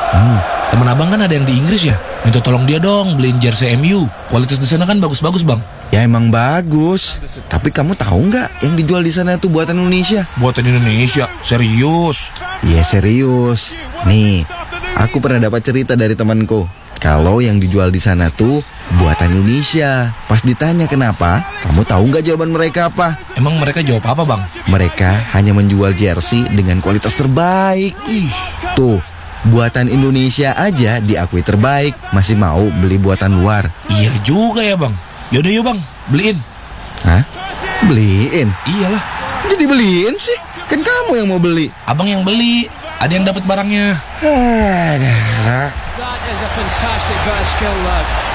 Temen abang kan ada yang di Inggris ya. Minta tolong dia dong beliin jersey MU. Kualitas di sana kan bagus-bagus bang. Ya emang bagus. Tapi kamu tahu nggak yang dijual di sana itu buatan Indonesia? Buatan Indonesia? Serius? Iya serius. Nih, aku pernah dapat cerita dari temanku. Kalau yang dijual di sana tuh buatan Indonesia. Pas ditanya kenapa, kamu tahu nggak jawaban mereka apa? Emang mereka jawab apa bang? Mereka hanya menjual jersey dengan kualitas terbaik. Tuh, buatan Indonesia aja diakui terbaik, masih mau beli buatan luar. Iya juga ya bang. Yaudah yuk bang, beliin. Hah? Beliin? Iyalah. Jadi beliin sih? Kan kamu yang mau beli. Abang yang beli. Ada yang dapat barangnya. Aduh. That is a fantastic bit of skill, lad.